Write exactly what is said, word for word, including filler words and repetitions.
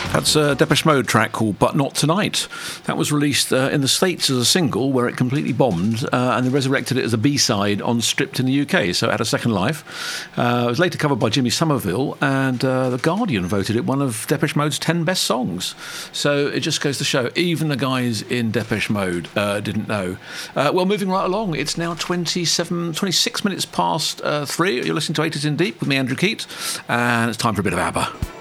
That's a Depeche Mode track called But Not Tonight. That was released uh, in the States as a single where it completely bombed, uh, and they resurrected it as a B-side on Stripped in the U K, so it had a second life. Uh, it was later covered by Jimmy Somerville, and uh, The Guardian voted it one of Depeche Mode's ten best songs. So it just goes to show, even the guys in Depeche Mode uh, didn't know. Uh, well, moving right along, it's now twenty-seven, twenty-six minutes past uh, three. You're listening to eighties in Deep with me, Andrew Keat, and it's time for a bit of ABBA.